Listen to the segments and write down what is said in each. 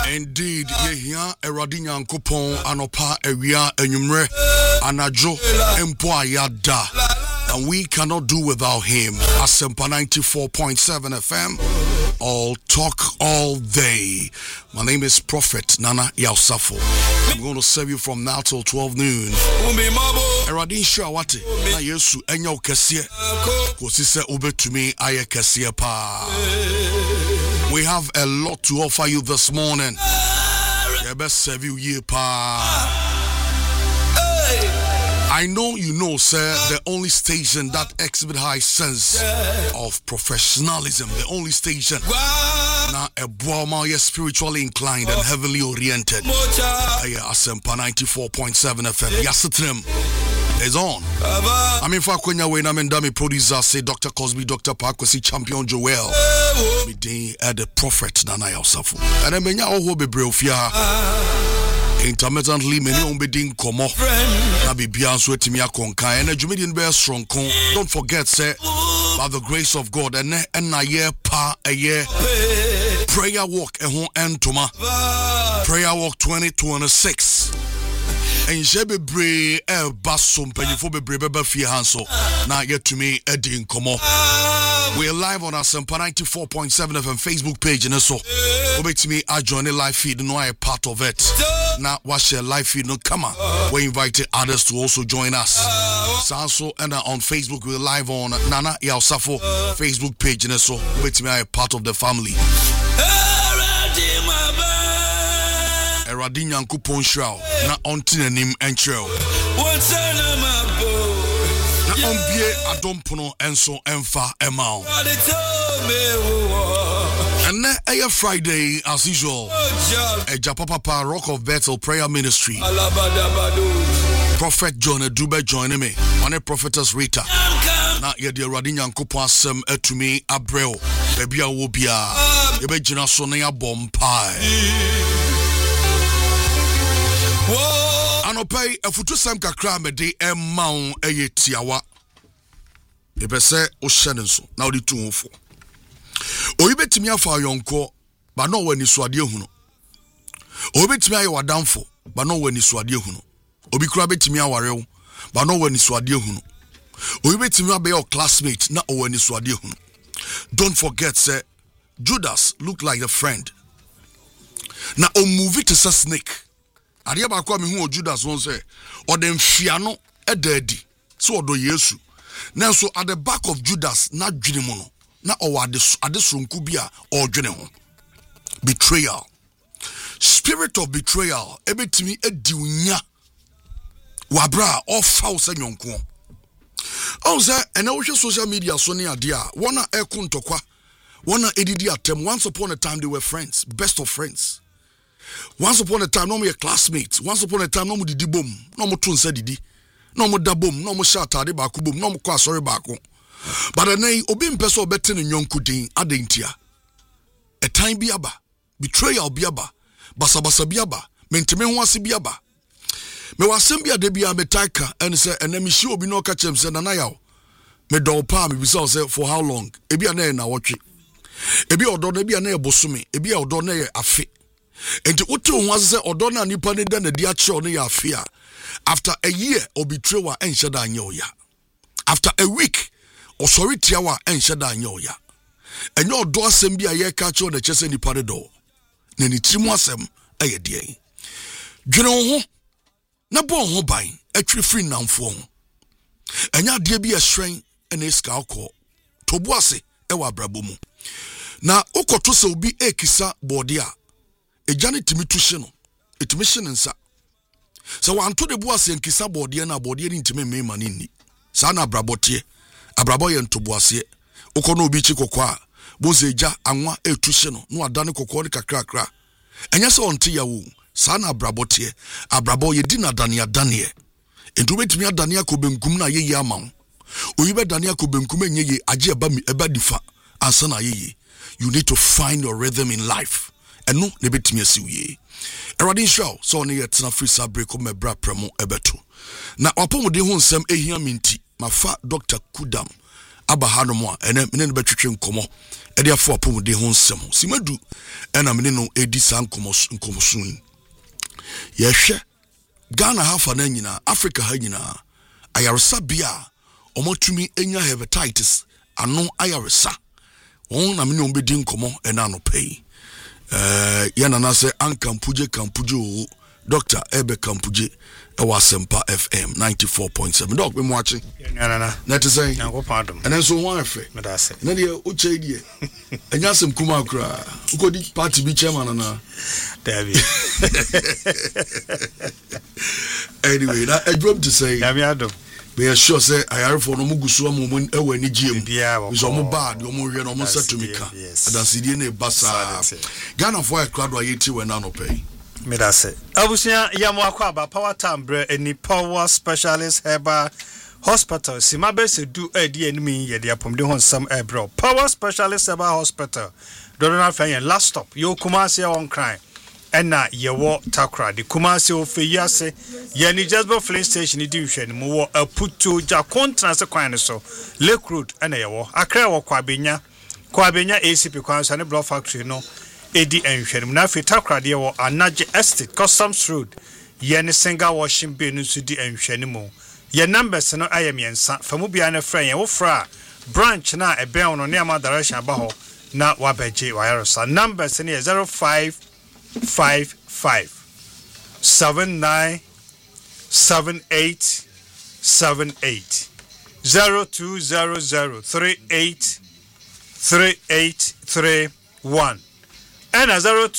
Indeed, yehia Awurade Nyankopɔn anopa ewia enyumre anajo empo ayada. And we cannot do without him. Asempa 94.7 FM. All talk all day. My name is Prophet Nana Yausafo. I'm going to serve you from now till 12 noon. Eradin Shawate. Na Yesu enyo kesiye. Kosise ube to me aye kesiye pa. We have a lot to offer you this morning. I best serve you ye pa. I know you know, sir, the only station that exhibit high sense of professionalism, the only station now a Boama spiritually inclined and heavenly oriented. Asempa 94.7 FM. Yasitrim is on. I mean, for Kwenya when I'm in dummy producer say Dr. Cosby, Dr. Parkwasi, Champion Joel. Midday at the Prophet Nana Yausafo. And then Menya Oho Bebrofia. Intermittently, many umbeding komo. Na bibia so etimi akonka. And a Jumedian bear strong kon. Don't forget, say, by the grace of God, and a year pa a year prayer walk a hon entoma. Prayer walk 2026. And shebe bre basum penifo be bre beba fie hanso. Na yet to me edin komo. We're live on our Asempa 94.7 FM Facebook page and so obey me I join a live feed no I part of it. Now watch your live feed no come on. We invited others to also join us. So and on Facebook we're live on Nana Yausafo Facebook page and so obey me I part of the family. Eradin Yankupon Shroud na ontinanim entrel. Na ombie adompono enso emfa emao. And then a Friday as usual. Ejapa Papa Rock of Bethel Prayer Ministry. Prophet John Dube joining me on a prophetess Rita. Na yedi Eradin Yankupon asem etumi abrel. Baby a wobia. Yebe jina so na ya bompai. Anopay afutu sam kakra me de emmaun eye tiawa ebese o hyene nso na odi tuofo oyi betimi afa yonko ba no wani suade ehunu oyi betimi aye wadamfo ba no wani suade ehunu obi kura betimi awarew ba no wani suade ehunu oyi betimi abe your classmate na o wani suade ehunu. Don't forget, say Judas looked like a friend na o move it to a snake. Adia ba kwa me hu Judas won say odem fiano edadi so odo Yesu na so at the back of Judas na dwene mu no na o ade sonku bia o dwene ho. Betrayal, spirit of betrayal ebetimi edi unya wabra ofa wo sanyonko o say ena wo social media so ne ade a wona ekuntokwa wona edidi atem. Once upon a time they were friends, best of friends. Once upon a time, no me a classmate. Once upon a time, no me didi boom, no mo tunsa didi, no mo da boom, no mo shatade baku boom, no mo kwa sorry baku. But then obi mpeso obeten nyonku din adentia. A time biaba, betrayal biaba, basabasa biaba, menteme ho ase biaba. Me wasem bia de bia metaka and say enemi shi obi no ka chem say na yaw. Me do pa me bisa say for how long? Ebi na na wotwe. Ebi odo na bia na e bosome, ebi odo na e afe. And utu was odo na nipa ne da na di ache ono ya afia. After a year o betrayal enhye da anya oya. After a week o sorry tiawa enhye da anya oya. Enyo odo asem bia ye ka che o na chese nipa de do. Na ni trimu asem aye de. Dwene ho na bo ho ban atwi free namfo ho. Enya de bia hwen na eska akọ. Tobu ase e wa brabo mu. Na ukoto se obi ekisa bode a ejane timi tuhye no etimi hye nsa so wanto de boase nkisa bode na bode ni ntimi mema ni sa na abrabote abrabo ye ntoboase ukono obi chi kokwa boze eja anwa etuhye no no adane kokwa ni kakrakra enya se onte yawo sa na abrabote abrabo ye di na dane adane entu betimi adane akobenkum na ye ama oyibe dane akobenkum enye age eba difa ansa na ye. You need to find your rhythm in life. And no, ne betimi asiwie. Eradin show so ne yetna free sabre ko mebra premo ebeto. Na wapomo de ho nsem ehia minti. Mafa Dr. Kudam aba hanom a ene me ne betwetwe nkomo e de afo apomde ho nsem simadu ena me ne no edi san nkomosun ye hwe Ghana hafa na nyina Africa ha nyina ayaresa bia omotumi enya hepatitis ano ayaresa won na me ne ombedi nkomo ena no pay yana na se ankampuje o Dr. Ebe Kampuje Ewasempa FM 94.7 Doc me watching na to say and then so one afa me da say na de uche die enya sem kuma kra ukodi party bi chairman na David anyway that I dropped to say ya me adom we are sure say ayare for no muguso amomon ewani giem so mo bad yo mo hwe no mo satumika adansidie na basa Ghana for a crowd ayeti we na no pay Medase. Abusia yamwakwa ba power tambre eni power specialist herbal hospital. Simabe se du edi enimi ye de apomde honsam ebro. Power specialist herbal hospital. Dodona fan last stop. Yo Kumasi on crime. Ena ye wo takra de Kumasi ofeyase ye ni Jasper Flint station di hwe mu wo aputu Jakon transekwan so Lake Road ena ye wo akra wo kwabenya ACP kwanso ne block factory no edi enhwenem na fe takra de wo Anaje Estate Customs Road ye ne single washing bay no so di enhwenem ye numbers no ayemiensa famu bia na friend ye wo fra branch na eben no ne ama direction ba ho na wabeje wayarsa numbers ne 0555 797878 0200383831 and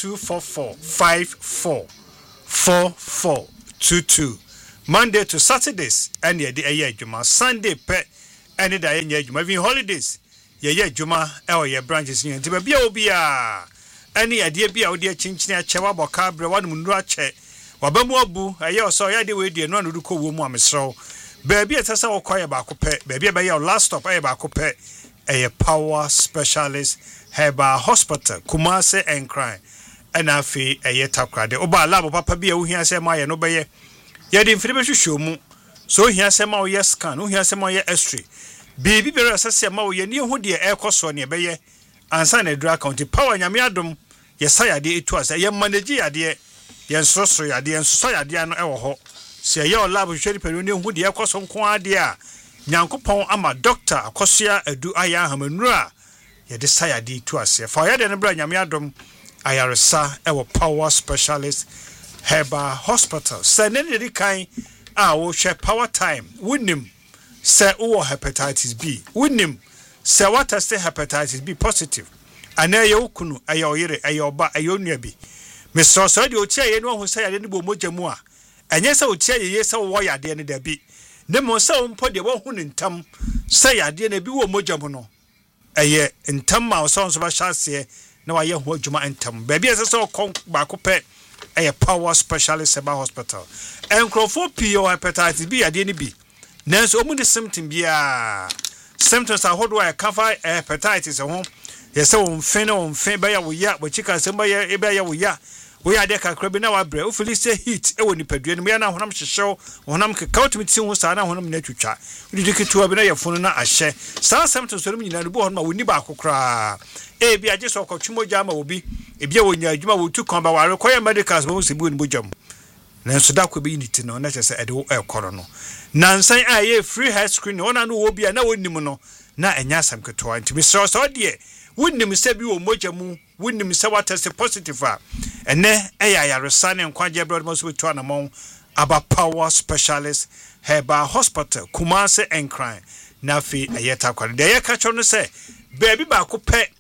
0244544422 Monday to Saturdays and ye de juma Sunday pe any day ye juma even holidays ye juma ye branches ni nti bia obi a any idea bia odi chinchini a chewa boka bre wan munru a che wabamu abu ye oso ye de we de no anudu ko wo mu amesro baby etasa wo kwaye ba ko pe baby be ye last stop ye ba ko pe a power specialist herbal hospital Kumasi and crime and afi a yetakrade oba lab papa bia wo hia se ma ye no be ye de mfiri be hwehwe mu so hia se ma wo ye scan wo hia se ma wo ye x-ray baby be asase ma wo ye ne ho de ekoso ne be ye ansa na dra account power nyame adom ye sayade etu asa ye manage yade ye nsosoro yade ye nsoso yade no ewo ho se ye lab hwehwe pe ne ho de ekoso nko ade a nyankopon ama doctor akosoa adu aya hamanura ye de sayade tu ase fa ye de ne bra nyame adom ayaresa ewo power specialist herbal hospital se ne de kan a wo hwe power time wunim se wo hepatitis B wunim se what test hepatitis B positive ana ye ukunu aye oyire aye oba aye onua bi mesro so de otia ye no ho sayade ne bo moja mu a enye se otia ye se wo yade ne da bi ne mo se mpo de wo hu ne ntam sayade ne bi wo moja mu no eye ntam ma so ba hyase na wa ye ho adwuma ntam ba bi ese so kon ba ko pe eye power specialist herbal hospital enkrofo pio hepatitis B ade ne bi nanso omu de symptom bia symptoms ahodo a cover hepatitis ho ye se won fe ba ya wo ya bo chika se ba ya e ba ya wo ya de kakra bi na wa bre o feel say heat e woni padua ne me na honam hyehyew honam keka otimi tin ho sa na honam na twitwa udi ketua bi na ye funu na ahye sa symptoms so nyina no bo honam woni ba akokra e bi agye so kwatwumoja ma obi e bi wonya adwuma wo tu kon ba ware koye medicals bo se bi ni bojam nanso da ko bi unity no na chese ede e koro no nansan aye free health screen ona no wo bia na wonim no na enya asam ketoa ntimi so de wonim se bi wo mojamu wonim se wa test positive a ene eya yaresa ne nkwaje blood mo so to anamon aba power specialist herbal hospital Kumasi and crime na fi ayeta kwade de ye ka cho no se baby ba ko pe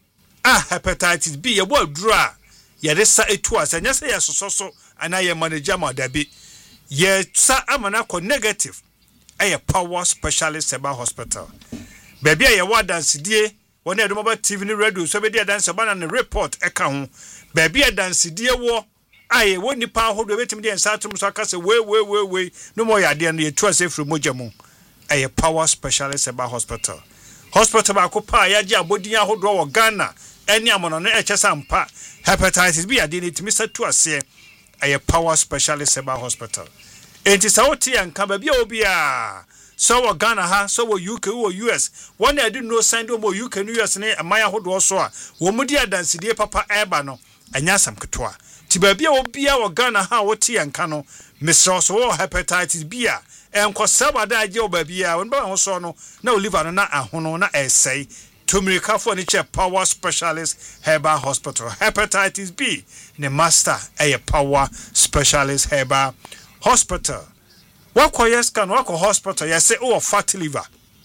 hepatitis B ye bo aduru a ye de sa etu asanya se ye sososo ana ye manager ma dabi ye sa amana ko negative power specialist herbal hospital baby ye wa dansidie wona edomo TV ni radio so be dia dance ba na report eka ho baby dansidie wo aye woni pa hodo betimi de nsatum so aka se we no mo ya de no ye tu ase firi mojamu power specialist herbal hospital ba ko pa ya ji abodin ahodo wo Ghana eni amono no echesa mpa hepatitis B ade ni timi satu ase power specialist herbal hospital enti sa oti anka ba bia obi a so wo Ghana ha so wo UK wo US one na di no send wo UK no US ne amaya hodo so a wo mudi adansidie papa eba no anya asam ketoa ti ba bia wo bia wo Ghana ha wo tie nka no misro so wo hepatitis B a enko sabada age wo ba bia wo ba ho so no na oliver no na ahono na esei Tumirika for the Power Specialist Herbal Hospital. Hepatitis B, the master a Power Specialist Herbal Hospital. What yes can work hospital? Yes, say oh fatty liver,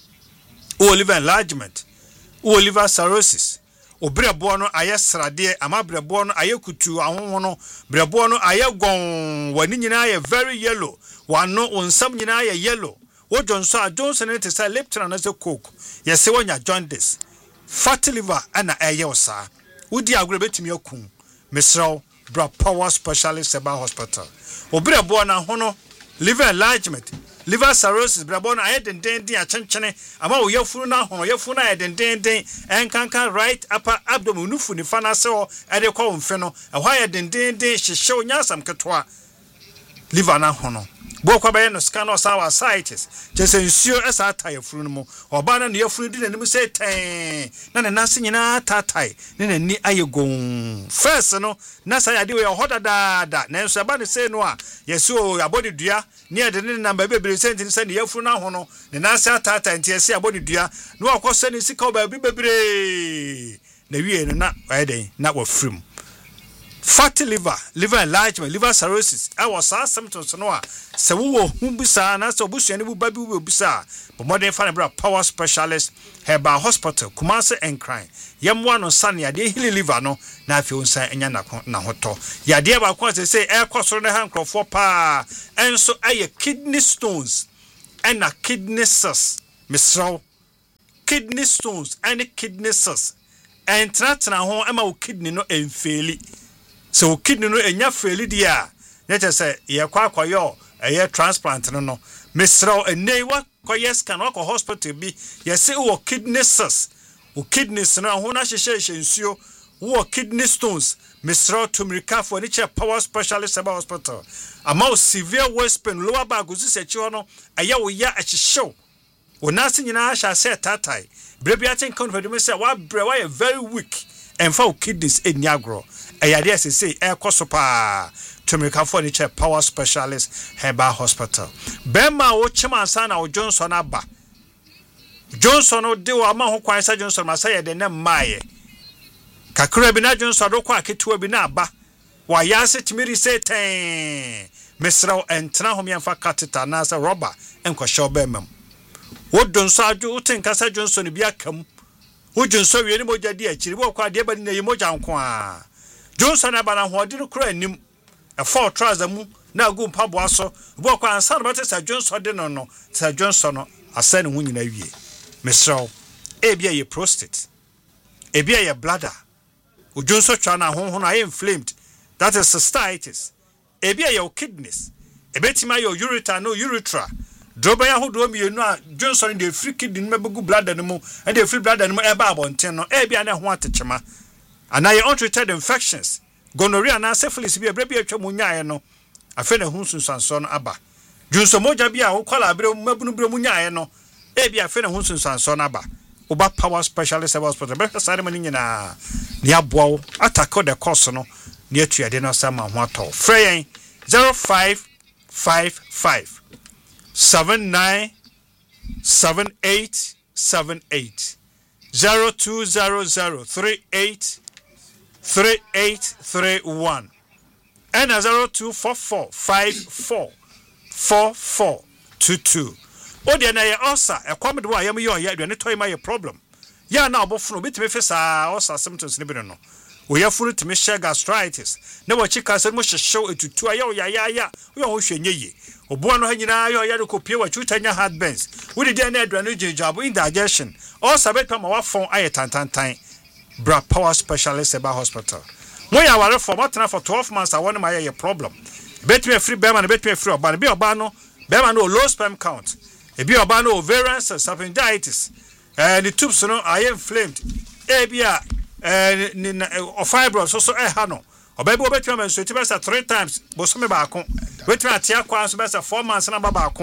oh liver enlargement, oh liver cirrhosis. O brebono aye srade ama brebono aye kutu ahono brebono aye gon wani nyina aye very yellow wano onsam nyina aye yellow wo Johnson Johnson it say Lipton na say Coke yes say wonya jaundice fatty liver ana aye osa wodi agro betimi akun mesraw bra Power Specialist Herbal Hospital o brebono hono liver enlargement liver cirrhosis brabon aye den achenchene ama wo yafunu na hono yafunu aye den enkankan right upper abdomen nufu ni fana se o ede kwa mfe no ehwa aye den hyehye onyasam ketoa liver na hono bo kwa baye no scan or sawa sites jese nsuo esa atai afunu no mo oba na yafunu di nanim se ten na ne nase nyina tatai ne nani aye gon first no na sa yade we hoda da na nso aba ne se no a yeso abodi dua ne de ne number bebere senti se ne yafunu na hono ne nase atata nti ese abodi dua no akoso ne sika oba bebere na wie no na ayeden na wafrim fatty liver enlargement liver cirrhosis I was symptoms no a se wo hu bisa na se obusuane bu ba bi wo bisa but modern fan bra Power Specialist Herbal Hospital Kumase Encrine yemwa no sane ade hili liver no na afi onsan enya na hoto yade ba kwa se e kwosoro ne hankrofo pa enso aye kidney stones and a kidney cells misraw kidney stones and kidney cells and tratra ho ema wo kidney no enfeli so kidney no enya feli dia nete say ye kwa akoyo eye transplant no misraw enei wa koyes kan wa hospital bi ye say wo kidney cells wo kidneys no ho na hyehye nsuo wo kidney stones misraw tumirika for the Power Specialist Herbal Hospital ama severe waist pain lower back uzi sechi ho no aya wo ya ahyehyew wo nase nyina ahya say tatai brebia tin confidence say wa brewa ye very weak and for kidneys eniagro ayade say ekoso pa Tumirika for the Power Specialist Herbal Hospital bema wo chimansa na wo Johnson aba Johnson de wo ama ho kwan sa Johnson ma say de na maaye kakra bi na Johnson do kwa ketua bi na aba wa ya se timiri say ten mesraw entra ho miamfa catheter na sa rubber enko show bemam wo Johnson aju utenka sa Johnson bi akam wo Johnson wie ni moja di akiri wo kwa de ba ni na yimoja nko a Johnson aba na ho de no kura anim a four trouser mu na gu mpabo aso bo kwa ansa no bata sa Johnson de no sa Johnson no asane hu nyina wie mesraw ebia ye prostate ebia ye bladder o Johnson twa na ho na inflamed that is cystitis ebia ye kidneys ebetima ye ureter no urethra droba ya hodo mienu a Johnson de free kidney no mebegu bladder no mu and de free bladder no mu eba abonten no ebia na ho atechema anaye untreated infections gonorrhea na syphilis bi ebra bi atwa mu nyae no afa na hu sunsanso no aba Johnson moja bi a wo kwala abre mabunu bre mu nyae no ebi afa na hu sunsanso no aba oba Power Specialist Herbal Hospital be sare mani nyina ni aboa attack the course no ni atuade no sama ho atọ frey 0555 797878 020038 3831 and 0244544422 odi na ye osa ekwamde wa yam ye oya aduane toy ma ye problem ya na obofunu bitime fesa osa symptoms ne bi no oyafuru timi share gastritis na wa chika se mo hyehyew etutu aya ya wo ho hwenye ye obo no hanyina ya oya de kopie wa chutanya heartburns wo de na aduane jejabo indigestion osa betwa ma wa fon aye tantantan bra Power Specialist Herbal Hospital mo ya ware for matna for 12 months awon ma ye problem betime free bema na betime free oba na bi oba no bema no low sperm count ebi oba no ovarian appendicitis the tubes no are inflamed ebia fibroids so ha no oba bi obetwa menstruate besa 3 times bo so me ba ko betwa atia kwa so besa 4 months na ba ko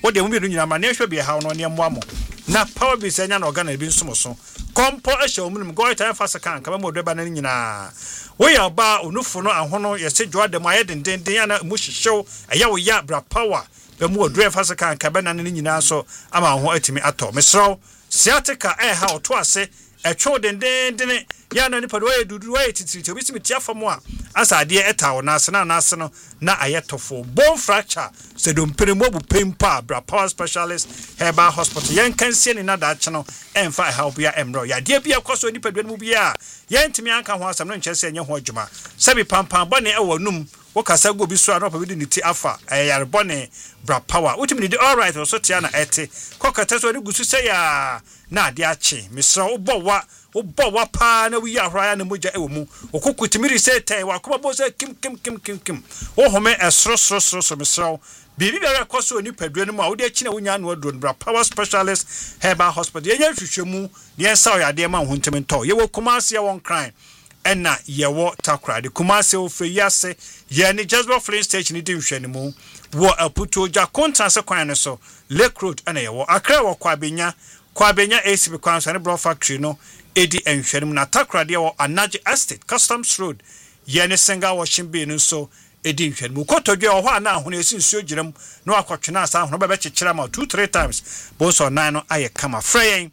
wo de mu bi nyina ma ne hwe bi ha no ne mmoa mo na power bi senya na organ bi nsom so kompo ehye omunum go ita fa saka kan ma odeba na nyina wo ya ba onufo no ahono ye se dwo dem aye dendenden na mu hyehyew aya wo ya bra power be mu odre fa saka kan na ne nyina so ama ho atimi ato mesro sciatica ha oto ase etwo dendenden ya na nipa do ye dudu wa titiri obi simi tia fam a asade eta wo na ase no na ayetofo bone fracture se do mperemo bu pempa bra power specialist herbal hospital yen kansie ni na da ache no emfa help ya emro ya de bia kwaso nipa do mu bia yen timi anka ho asam no nkyese enye ho adwuma sabi pampan bone e wonum wo kasa go bi so a no pa bi di niti afa ayare bone bra power utimi di all right so tia na ete kokata so ni gusu se ya na ade ache mesra wo wa pa na wi ahra na moja ewo mu okukutimiri se tai wa kuma bo se kim wo home esro mesra bibi bia rekoso ni padua no mu a wo de achi na wonya no adron bra power specialist herbal hospital yenya hwehwemu ne ensa o yade ma ho ntimi nto ye wo kumase ye won crime ena ye wo takra de kumase o fe yase ye ni Jasper Flint station di hwehwani mu wo aputo ja kontanse kwan no so Lake Road ena ye wo akra wo kwabenya ACB kwan so ne bro factory no edi enhwere mu na takra de wo Anaje Estate Customs Road ye ne singa washing bin no so edi nhwere mu kotodwe ho ana ahono esinsuo giram no akotwena asa ahono be kyekira ma 2-3 times bo so 9 no aye kama frey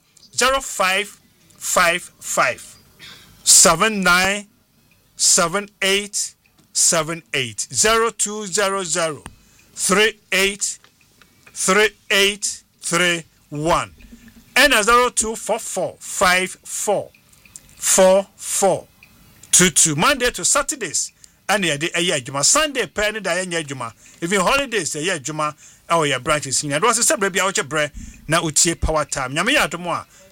0555 79 78 78 0200 38 38 31 and 0244 54 44 22 Monday to Saturdays and the day juma Sunday penny da juma even holidays the juma our branches in was a baby out your bread na utie power time nyame ya domo a